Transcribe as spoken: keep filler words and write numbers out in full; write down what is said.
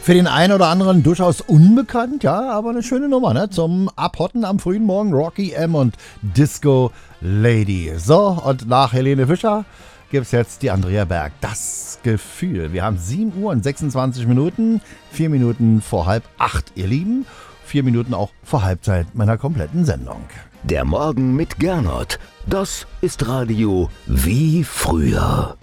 Für den einen oder anderen durchaus unbekannt, ja, aber eine schöne Nummer, ne? Zum Abhotten am frühen Morgen, Rocky M. und Disco Lady. So, und nach Helene Fischer gibt's jetzt die Andrea Berg. Das Gefühl. Wir haben sieben Uhr und sechsundzwanzig Minuten, vier Minuten vor halb acht, ihr Lieben. Vier Minuten auch vor Halbzeit meiner kompletten Sendung. Der Morgen mit Gernot. Das ist Radio wie früher.